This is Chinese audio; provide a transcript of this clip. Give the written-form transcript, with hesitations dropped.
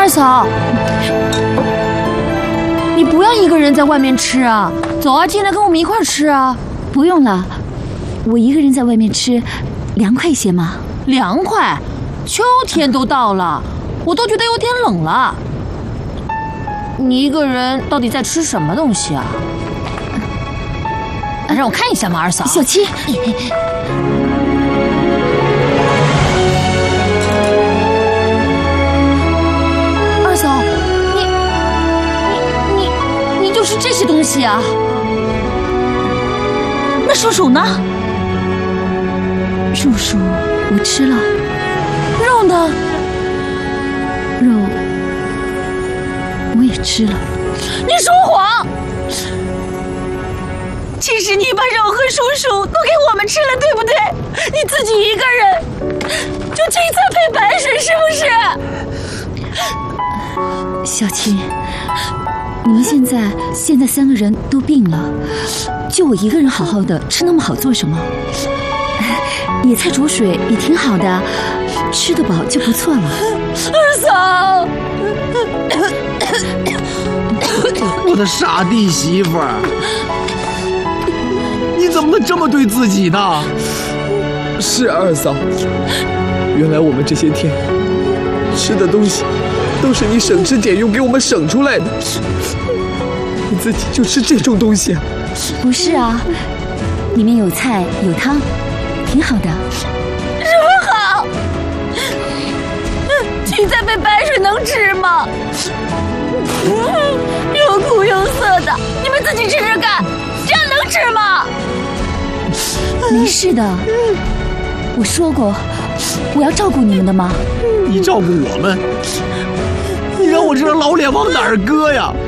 二嫂，你不要一个人在外面吃啊！走啊，进来跟我们一块吃啊！ 不用了，我一个人在外面吃，凉快些嘛。 凉快？秋天都到了，我都觉得有点冷了。你一个人到底在吃什么东西啊？让我看一下嘛，二嫂。 小七。 你就是这些东西啊？ 那叔叔呢？叔叔，我吃了。 肉呢？ 肉我也吃了。 你说谎！其实你把肉和叔叔都给我们吃了，对不对？你自己一个人就青菜配白水，是不是？ 小七，你们现在3个人都病了，就我一个人好好的吃那么好做什么？野菜煮水也挺好的，吃得饱就不错了。 二嫂， 我的傻弟媳妇儿，你怎么能这么对自己呢？ 是二嫂，原来我们这些天吃的东西都是你省吃俭用给我们省出来的，你自己就吃这种东西啊？ 不是啊，里面有菜有汤，挺好的。 什么好？青菜配白水能吃吗？又苦又涩的，你们自己吃吃看，这样能吃吗？ 没事的，我说过我要照顾你们的嘛。 你照顾我们，你让我这张老脸往哪儿搁呀？